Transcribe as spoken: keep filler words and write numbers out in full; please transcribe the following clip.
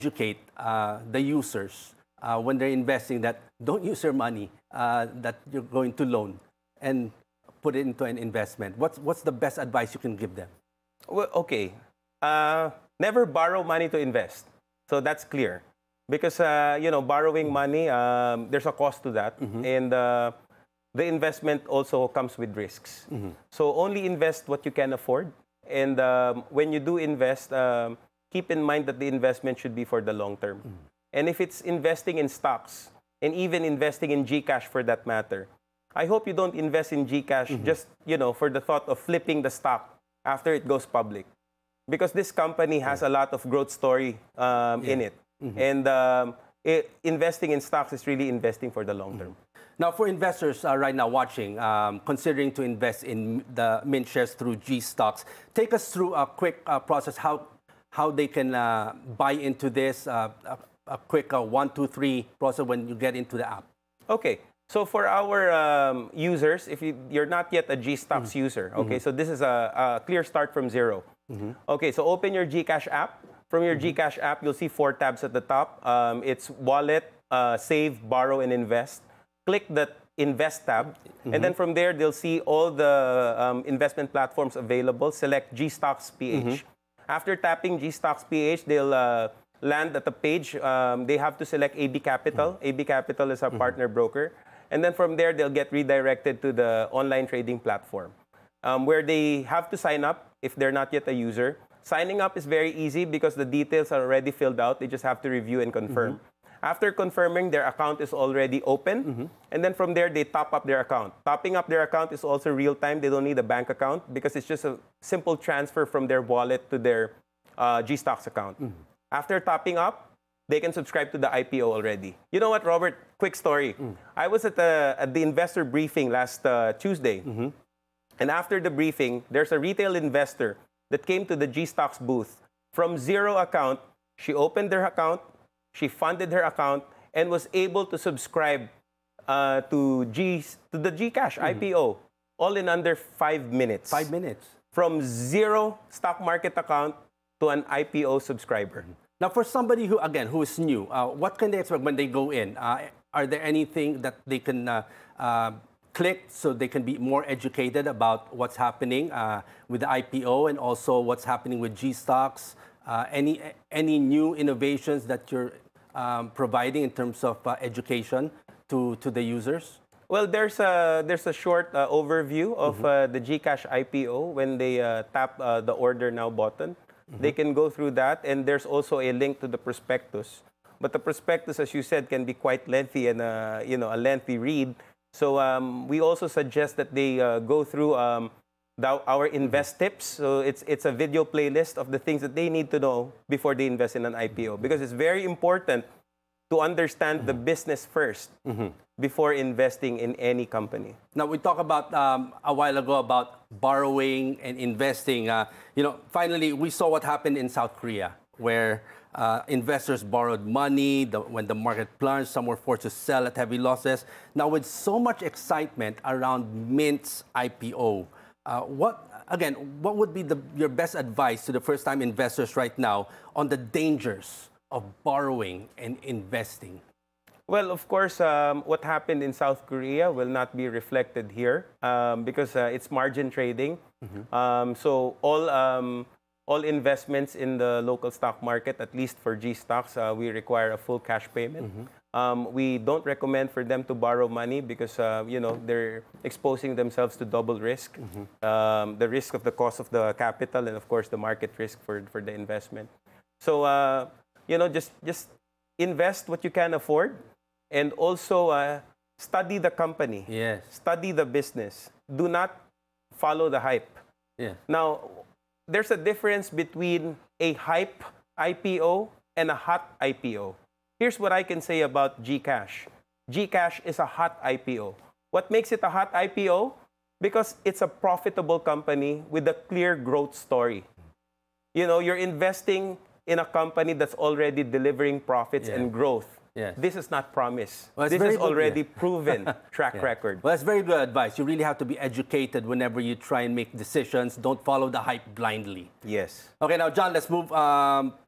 educate uh, the users uh, when they're investing that don't use your money uh, that you're going to loan and put it into an investment? What's, what's the best advice you can give them? Well, okay. Uh, never borrow money to invest. So that's clear. Because, uh, you know, borrowing money, um, there's a cost to that. Mm-hmm. And uh, the investment also comes with risks. Mm-hmm. So only invest what you can afford. And um, when you do invest, um, keep in mind that the investment should be for the long term. Mm-hmm. And if it's investing in stocks, and even investing in GCash for that matter, I hope you don't invest in GCash mm-hmm. just, you know, for the thought of flipping the stock after it goes public. Because this company has a lot of growth story um, yeah. in it. Mm-hmm. And um, it, investing in stocks is really investing for the long term. Mm-hmm. Now, for investors uh, right now watching, um, considering to invest in the Mint shares through G Stocks, take us through a quick uh, process, how, how they can uh, buy into this, uh, a, a quick uh, one, two, three process when you get into the app. Okay. So for our um, users, if you, you're not yet a G Stocks mm-hmm. user, okay, mm-hmm. so this is a, a clear start from zero. Mm-hmm. Okay, so open your GCash app. From your mm-hmm. GCash app, you'll see four tabs at the top. Um, it's Wallet, uh, Save, Borrow, and Invest. Click the Invest tab, mm-hmm. and then from there, they'll see all the um, investment platforms available. Select G Stocks P H. Mm-hmm. After tapping G Stocks P H, they'll uh, land at the page. Um, they have to select A B Capital. Mm-hmm. A B Capital is our mm-hmm. partner broker. And then from there, they'll get redirected to the online trading platform, um, where they have to sign up if they're not yet a user. Signing up is very easy because the details are already filled out. They just have to review and confirm. Mm-hmm. After confirming, their account is already open. Mm-hmm. And then from there, they top up their account. Topping up their account is also real-time. They don't need a bank account because it's just a simple transfer from their wallet to their uh, G Stocks account. Mm-hmm. After topping up, they can subscribe to the I P O already. You know what, Robert? Quick story. Mm. I was at the, at the investor briefing last uh, Tuesday. Mm-hmm. And after the briefing, there's a retail investor that came to the G Stocks booth. From zero account, she opened their account, she funded her account, and was able to subscribe uh, to, G, to the GCash mm-hmm. I P O, all in under five minutes. Five minutes. From zero stock market account to an I P O subscriber. Mm-hmm. Now, for somebody who, again, who is new, uh, what can they expect when they go in? Uh, are there anything that they can uh, uh, click so they can be more educated about what's happening uh, with the I P O and also what's happening with G Stocks? Uh, any any new innovations that you're um, providing in terms of uh, education to, to the users? Well, there's a, there's a short uh, overview of mm-hmm. uh, the GCash I P O when they uh, tap uh, the Order Now button. Mm-hmm. They can go through that, and there's also a link to the prospectus. But the prospectus, as you said, can be quite lengthy and uh, you know a lengthy read. So um, we also suggest that they uh, go through um, the, our invest tips. So it's it's a video playlist of the things that they need to know before they invest in an I P O, because it's very important to understand mm-hmm. the business first mm-hmm. before investing in any company. Now, we talked about um, a while ago about borrowing and investing. Uh, you know, finally, we saw what happened in South Korea, where uh, investors borrowed money. The, when the market plunged, some were forced to sell at heavy losses. Now, with so much excitement around Mint's I P O, uh, what again, what would be the, your best advice to the first-time investors right now on the dangers of borrowing and investing? Well, of course, um, what happened in South Korea will not be reflected here um, because uh, it's margin trading. Mm-hmm. um, so all um, all investments in the local stock market, at least for G Stocks, uh, we require a full cash payment. Mm-hmm. um, we don't recommend for them to borrow money because uh, you know they're exposing themselves to double risk, mm-hmm. um, the risk of the cost of the capital and of course the market risk for for the investment. So uh, you know just just invest what you can afford. And also uh, study the company. Yes. Study the business. Do not follow the hype. Yeah. Now, there's a difference between a hype I P O and a hot I P O. Here's what I can say about GCash. GCash is a hot I P O. What makes it a hot I P O? Because it's a profitable company with a clear growth story. You know, you're investing in a company that's already delivering profits yeah. and growth. Yes. This is not promise. Well, this is already yeah. proven track yeah. record. Well, that's very good advice. You really have to be educated whenever you try and make decisions. Don't follow the hype blindly. Yes. Okay, now, John, let's move um,